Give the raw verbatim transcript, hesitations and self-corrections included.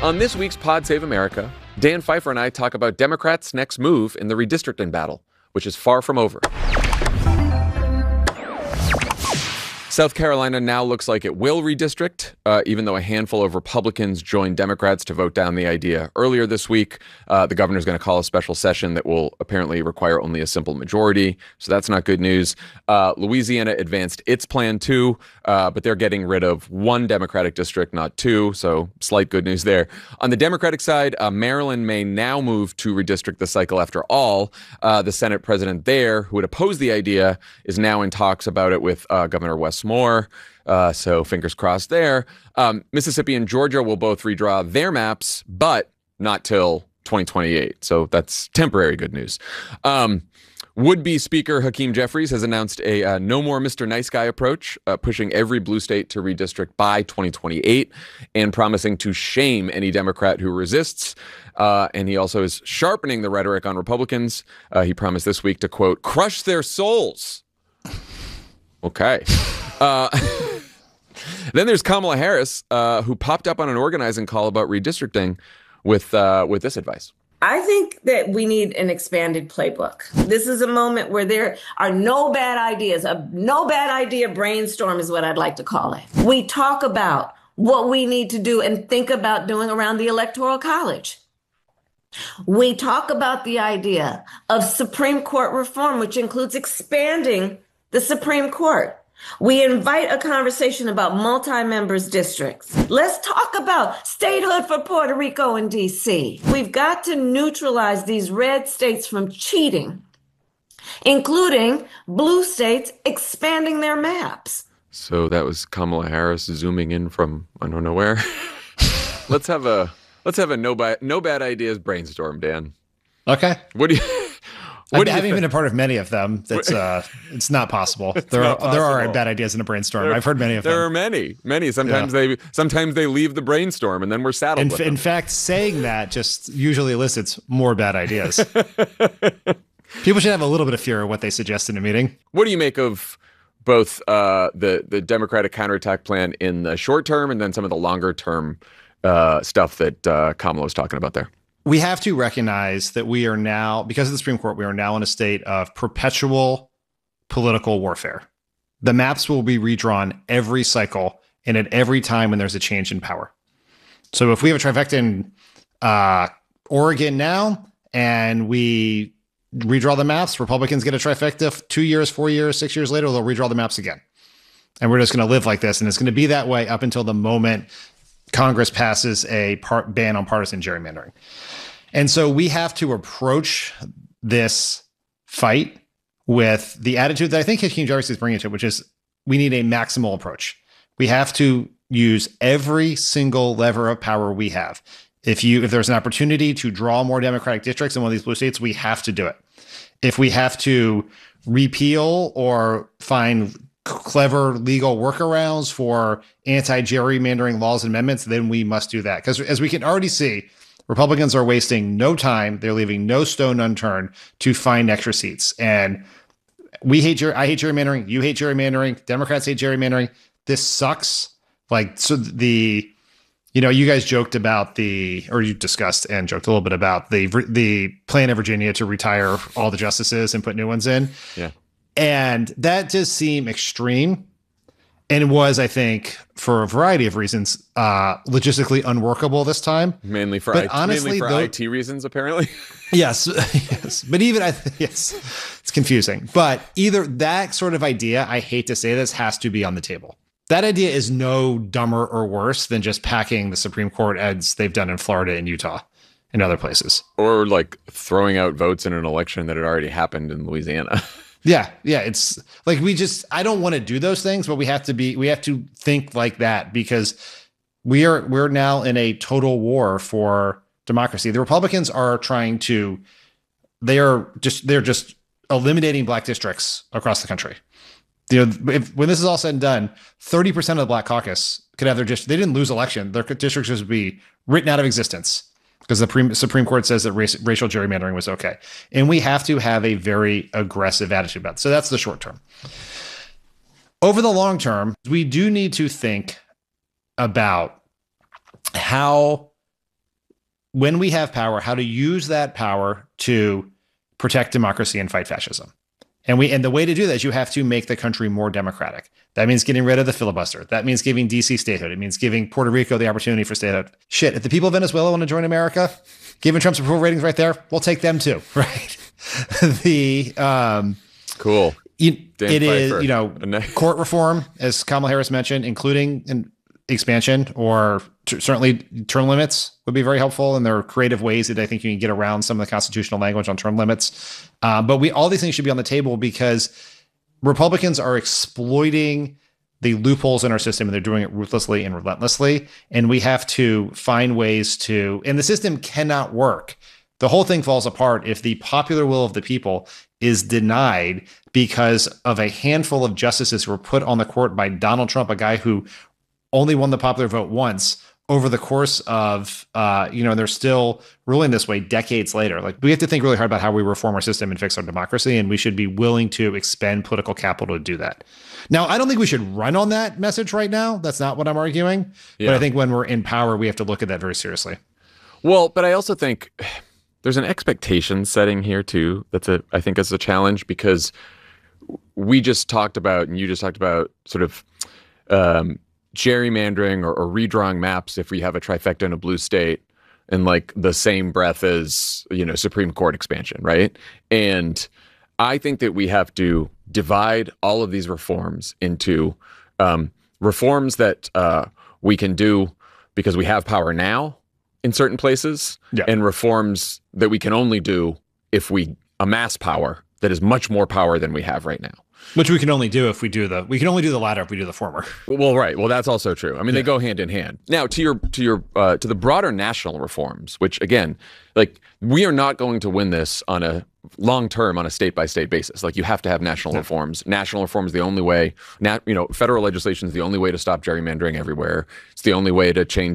On this week's Pod Save America, Dan Pfeiffer and I talk about Democrats' next move in the redistricting battle, which is far from over. South Carolina now looks like it will redistrict, uh, even though a handful of Republicans joined Democrats to vote down the idea earlier this week. Uh, the governor's going to call a special session that will apparently require only a simple majority, so that's not good news. Uh, Louisiana advanced its plan too, uh, but they're getting rid of one Democratic district, not two, so slight good news there. On the Democratic side, uh, Maryland may now move to redistrict the cycle after all. Uh, the Senate president there, who would oppose the idea, is now in talks about it with uh, Governor Wes Moore. Uh, so fingers crossed there. Um, Mississippi and Georgia will both redraw their maps, but not till twenty twenty-eight. So that's temporary good news. Um, Would-be Speaker Hakeem Jeffries has announced a uh, no more Mister Nice Guy approach, uh, pushing every blue state to redistrict by twenty twenty-eight and promising to shame any Democrat who resists. Uh, and he also is sharpening the rhetoric on Republicans. Uh, he promised this week to, quote, crush their souls. Okay. Uh, then there's Kamala Harris, uh, who popped up on an organizing call about redistricting with uh, with this advice. I think that we need an expanded playbook. This is a moment where there are no bad ideas. A no bad idea brainstorm is what I'd like to call it. We talk about what we need to do and think about doing around the Electoral College. We talk about the idea of Supreme Court reform, which includes expanding the Supreme Court. We invite a conversation about multi-members districts. Let's talk about statehood for Puerto Rico and D C. We've got to neutralize these red states from cheating, including blue states expanding their maps. So that was Kamala Harris zooming in from I don't know where. let's have a let's have a no bad no bad ideas brainstorm, Dan. Okay. What do you? What I haven't been a part of many of them. That's uh, it's not possible. It's there not are possible. there are bad ideas in a brainstorm. There, I've heard many of there them. There are many, many. Sometimes yeah. they sometimes they leave the brainstorm, and then we're saddled in, with in them. fact, saying that just usually elicits more bad ideas. People should have a little bit of fear of what they suggest in a meeting. What do you make of both uh, the the Democratic counterattack plan in the short term, and then some of the longer term uh, stuff that uh, Kamala was talking about there? We have to recognize that we are now, because of the Supreme Court, we are now in a state of perpetual political warfare. The maps will be redrawn every cycle and at every time when there's a change in power. So if we have a trifecta in uh, Oregon now and we redraw the maps, Republicans get a trifecta two years, four years, six years later, they'll redraw the maps again. And we're just going to live like this. And it's going to be that way up until the moment Congress passes a part ban on partisan gerrymandering. And so we have to approach this fight with the attitude that I think Hakeem Jeffries is bringing to it, which is we need a maximal approach. We have to use every single lever of power we have. If you if there's an opportunity to draw more Democratic districts in one of these blue states, we have to do it. If we have to repeal or find clever legal workarounds for anti-gerrymandering laws and amendments, then we must do that. Because as we can already see, Republicans are wasting no time. They're leaving no stone unturned to find extra seats. And we hate, ger- I hate gerrymandering. You hate gerrymandering. Democrats hate gerrymandering. This sucks. Like, so the, you know, you guys joked about the, or you discussed and joked a little bit about the, the plan in Virginia to retire all the justices and put new ones in. Yeah. And that does seem extreme. And it was, I think, for a variety of reasons, uh, logistically unworkable this time. Mainly for, but I T, honestly, mainly for though, I T reasons, apparently. Yes, yes. But even, I th- yes, it's confusing. But either that sort of idea, I hate to say this, has to be on the table. That idea is no dumber or worse than just packing the Supreme Court as they've done in Florida and Utah and other places. Or like throwing out votes in an election that had already happened in Louisiana. Yeah, yeah. It's like we just I don't want to do those things, but we have to be we have to think like that because we are we're now in a total war for democracy. The Republicans are trying to they are just they're just eliminating black districts across the country. You know, if, when this is all said and done, thirty percent of the Black Caucus could have their district. They didn't lose election. Their districts would be written out of existence because the Supreme Court says that race, racial gerrymandering was okay. And we have to have a very aggressive attitude about it. So that's the short term. Over the long term, we do need to think about how when we have power, how to use that power to protect democracy and fight fascism. And we and the way to do that is you have to make the country more democratic. That means getting rid of the filibuster. That means giving D C statehood. It means giving Puerto Rico the opportunity for statehood. Shit, if the people of Venezuela want to join America, given Trump's approval ratings right there, we'll take them too, right? the um, cool. You, Dan it Pfeiffer. is, you know, court reform, as Kamala Harris mentioned, including an expansion or t- certainly term limits would be very helpful. And there are creative ways that I think you can get around some of the constitutional language on term limits. Uh, but we all these things should be on the table because Republicans are exploiting the loopholes in our system, and they're doing it ruthlessly and relentlessly. And we have to find ways to, and the system cannot work. The whole thing falls apart if the popular will of the people is denied because of a handful of justices who were put on the court by Donald Trump, a guy who only won the popular vote once over the course of, uh, you know, they're still ruling this way decades later. Like, we have to think really hard about how we reform our system and fix our democracy, and we should be willing to expend political capital to do that. Now, I don't think we should run on that message right now. That's not what I'm arguing. Yeah. But I think when we're in power, we have to look at that very seriously. Well, but I also think there's an expectation setting here too. That's a, I think is a challenge, because we just talked about, and you just talked about sort of um, gerrymandering or, or redrawing maps if we have a trifecta in a blue state in like the same breath as, you know, Supreme Court expansion, right? And I think that we have to divide all of these reforms into um, reforms that uh, we can do because we have power now in certain places, yeah, and reforms that we can only do if we amass power that is much more power than we have right now. Which we can only do if we do the, we can only do the latter if we do the former. Well, right. Well, that's also true. I mean, yeah, they go hand in hand. Now, to your, to your, uh, to the broader national reforms, which again, like, we are not going to win this on a long term on a state by state basis. Like, you have to have national yeah. reforms. National reform is the only way. Nat, you know, federal legislation is the only way to stop gerrymandering everywhere. It's the only way to change